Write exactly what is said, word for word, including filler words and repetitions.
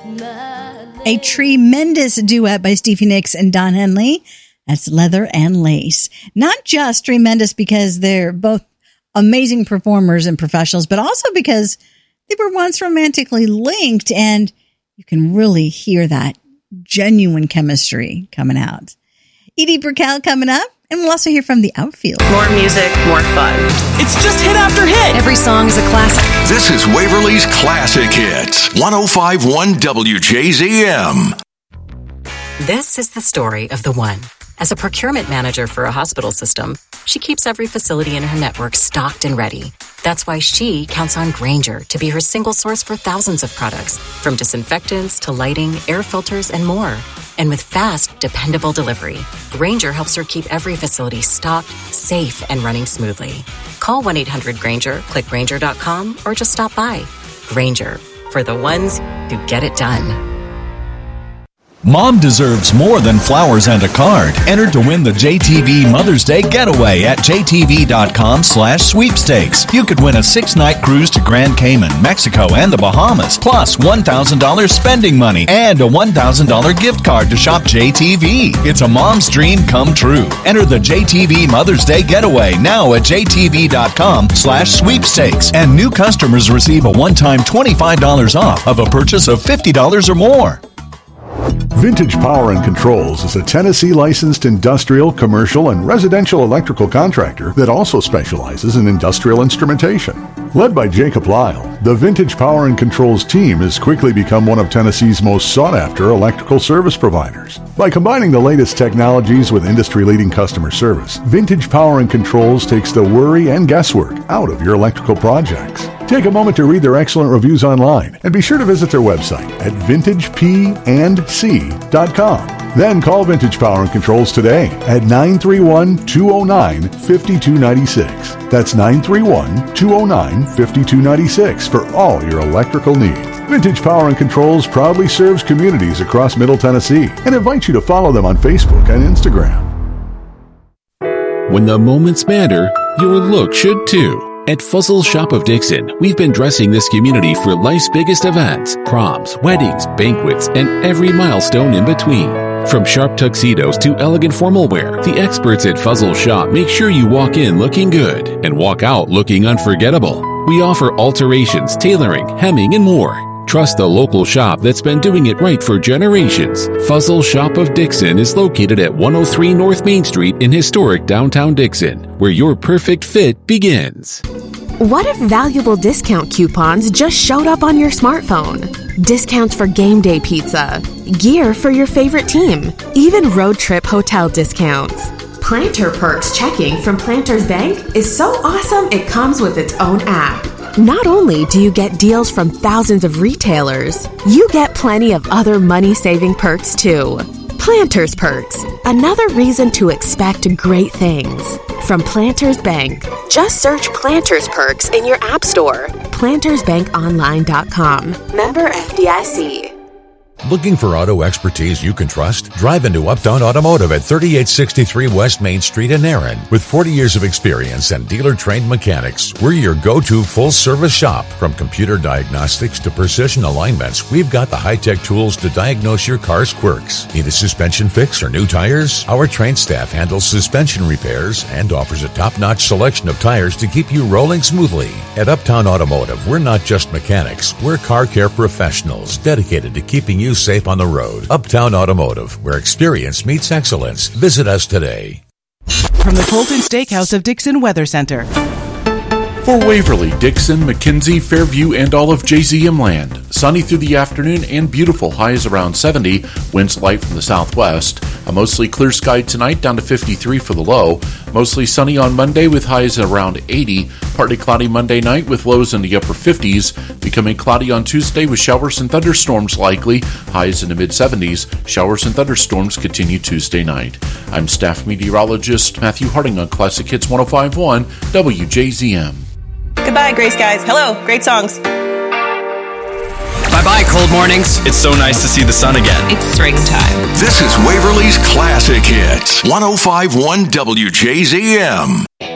A tremendous duet by Stevie Nicks and Don Henley. That's Leather and Lace. Not just tremendous because they're both amazing performers and professionals, but also because they were once romantically linked, and you can really hear that genuine chemistry coming out. Edie Brickell coming up, and we'll also hear from the outfield. More music, more fun. It's just hit after hit. Every song is a classic. This is Waverly's Classic Hits, one oh five point one W J Z M. This is the story of the one. As a procurement manager for a hospital system, she keeps every facility in her network stocked and ready. That's why she counts on Grainger to be her single source for thousands of products, from disinfectants to lighting, air filters, and more. And with fast, dependable delivery, Grainger helps her keep every facility stocked, safe, and running smoothly. Call one eight hundred Grainger, click Grainger dot com, or just stop by. Grainger, for the ones who get it done. Mom deserves more than flowers and a card. Enter to win the J T V Mother's Day Getaway at J T V dot com slash sweepstakes. You could win a six-night cruise to Grand Cayman, Mexico, and the Bahamas, plus one thousand dollars spending money and a one thousand dollars gift card to shop J T V. It's a mom's dream come true. Enter the J T V Mother's Day Getaway now at J T V dot com slash sweepstakes. And new customers receive a one-time twenty-five dollars off of a purchase of fifty dollars or more. Vintage Power and Controls is a Tennessee licensed industrial, commercial, and residential electrical contractor that also specializes in industrial instrumentation. Led by Jacob Lyle, the Vintage Power and Controls team has quickly become one of Tennessee's most sought-after electrical service providers. By combining the latest technologies with industry-leading customer service, Vintage Power and Controls takes the worry and guesswork out of your electrical projects. Take a moment to read their excellent reviews online and be sure to visit their website at vintage p and c dot com. Then call Vintage Power and Controls today at nine three one, two oh nine, five two nine six. That's nine three one, two oh nine, five two nine six for all your electrical needs. Vintage Power and Controls proudly serves communities across Middle Tennessee and invites you to follow them on Facebook and Instagram. When the moments matter, your look should too. At Fuzzle Shop of Dixon, we've been dressing this community for life's biggest events, proms, weddings, banquets, and every milestone in between. From sharp tuxedos to elegant formal wear, the experts at Fuzzle Shop make sure you walk in looking good and walk out looking unforgettable. We offer alterations, tailoring, hemming, and more. Trust the local shop that's been doing it right for generations. Fuzzle Shop of Dixon is located at one oh three North Main Street in historic downtown Dixon, where your perfect fit begins. What if valuable discount coupons just showed up on your smartphone? Discounts for game day pizza, gear for your favorite team, even road trip hotel discounts. Planter Perks checking from Planters Bank is so awesome it comes with its own app. Not only do you get deals from thousands of retailers, you get plenty of other money-saving perks too. Planters Perks, another reason to expect great things. From Planters Bank, just search Planters Perks in your app store. planters bank online dot com. Member F D I C. Looking for auto expertise you can trust? Drive into Uptown Automotive at thirty-eight sixty-three West Main Street in Erin. With forty years of experience and dealer-trained mechanics, we're your go-to full-service shop. From computer diagnostics to precision alignments, we've got the high-tech tools to diagnose your car's quirks. Need a suspension fix or new tires? Our trained staff handles suspension repairs and offers a top-notch selection of tires to keep you rolling smoothly. At Uptown Automotive, we're not just mechanics. We're car care professionals dedicated to keeping you safe on the road. Uptown Automotive, where experience meets excellence. Visit us today. From the Colton Steakhouse of Dixon Weather Center. For Waverly, Dixon, McKinsey, Fairview, and all of J Z M land. Sunny through the afternoon and beautiful. Highs around seventy. Winds light from the southwest. A mostly clear sky tonight, down to fifty-three for the low. Mostly sunny on Monday with highs around eighty. Partly cloudy Monday night with lows in the upper fifties. Becoming cloudy on Tuesday with showers and thunderstorms likely. Highs in the mid-seventies. Showers and thunderstorms continue Tuesday night. I'm staff meteorologist Matthew Harding on Classic Hits one oh five point one W J Z M. Goodbye, Gray Skies. Hello, great songs. Bye-bye, cold mornings. It's so nice to see the sun again. It's spring time. This is Waverly's Classic Hits, one oh five point one W J Z M.